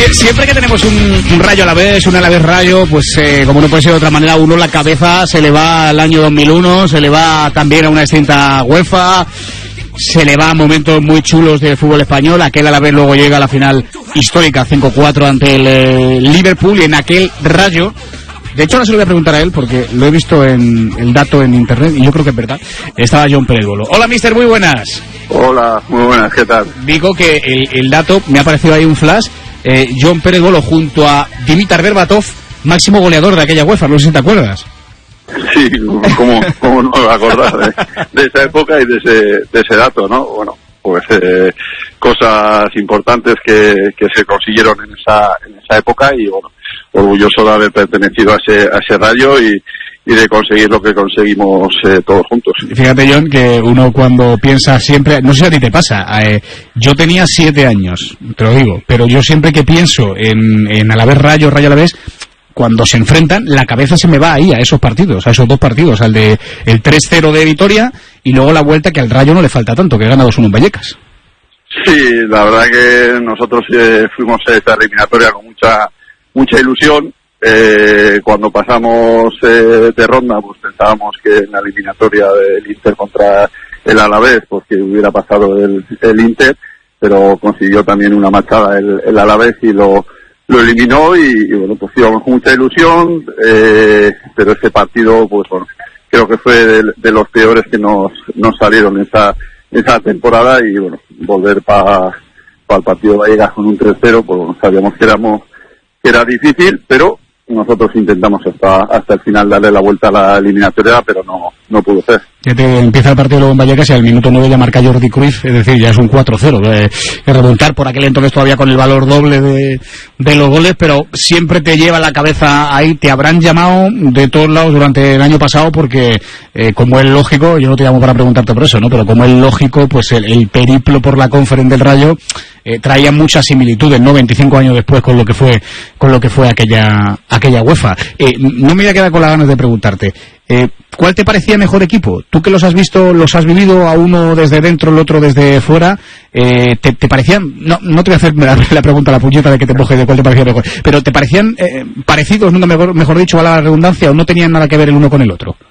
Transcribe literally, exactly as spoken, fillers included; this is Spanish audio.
Sie- siempre que tenemos un, un Rayo a la vez, un Alavés Rayo, pues eh, como no puede ser de otra manera, uno la cabeza se le va al año dos mil uno, se le va también a una extinta UEFA, se le va a momentos muy chulos del fútbol español. Aquel Alavés luego llega a la final histórica cinco cuatro ante el eh, Liverpool, y en aquel Rayo, de hecho ahora se lo voy a preguntar a él porque lo he visto en el dato en internet y yo creo que es verdad, estaba John Pérez Bolo. Hola, mister, muy buenas. Hola, muy buenas, ¿qué tal? Digo que el, el dato, me ha parecido ahí un flash, eh, John Pérez Bolo junto a Dimitar Berbatov, máximo goleador de aquella UEFA, no sé si te acuerdas. Sí, ¿cómo, cómo no me voy a acordar de, de esa época y de ese, de ese dato, ¿no? Bueno, pues eh, cosas importantes que, que se consiguieron en esa, en esa época, y bueno, orgulloso de haber pertenecido a ese, a ese Rayo y, y de conseguir lo que conseguimos eh, todos juntos. Fíjate, John, que uno cuando piensa siempre, no sé si a ti te pasa, eh, yo tenía siete años, te lo digo, pero yo siempre que pienso en, en Alavés Rayo, Rayo Alavés, cuando se enfrentan, la cabeza se me va ahí a esos partidos, a esos dos partidos, al de el tres cero de Vitoria y luego la vuelta, que al Rayo no le falta tanto, que gana dos uno en Vallecas. Sí, la verdad que nosotros eh, fuimos a esta eliminatoria con mucha mucha ilusión. Eh, cuando pasamos eh, de ronda, pues pensábamos que en la eliminatoria del Inter contra el Alavés, pues que hubiera pasado el, el Inter, pero consiguió también una machada el, el Alavés y lo lo eliminó, y, y bueno, pues íbamos con mucha ilusión, eh, pero este partido, pues bueno, creo que fue de, de los peores que nos, nos salieron esa, esa temporada, y bueno, volver para pa el partido de Vallecas con un tres cero, pues bueno, sabíamos que éramos, que era difícil, pero nosotros intentamos hasta hasta el final darle la vuelta a la eliminatoria, pero no no pudo ser. Ya te empieza el partido luego en Vallecas y al minuto nueve ya marca Jordi Cruyff, es decir, ya es un cuatro cero, eh, que remontar por aquel entonces todavía con el valor doble de, de los goles, pero siempre te lleva la cabeza ahí. Te habrán llamado de todos lados durante el año pasado porque, eh, como es lógico, yo no te llamo para preguntarte por eso, ¿no? Pero como es lógico, pues el, el periplo por la Conference del Rayo eh, traía muchas similitudes, ¿no? veinticinco años después con lo que fue con lo que fue aquella aquella UEFA. Eh, no me voy a quedar con las ganas de preguntarte, eh, ¿cuál te parecía mejor equipo? Tú que los has visto, los has vivido, a uno desde dentro, el otro desde fuera, eh, ¿te, te parecían, no, no te voy a hacer la, la pregunta, la puñeta de que te moje de cuál te parecía mejor, pero ¿te parecían eh, parecidos, nunca mejor, mejor dicho, a la redundancia, o no tenían nada que ver el uno con el otro?